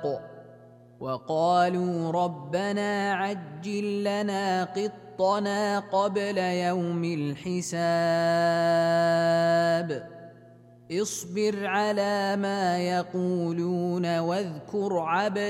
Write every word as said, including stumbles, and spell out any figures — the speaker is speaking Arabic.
وقالوا ربنا عجل لنا قطنا قبل يوم الحساب اصبر على ما يقولون واذكر عبدنا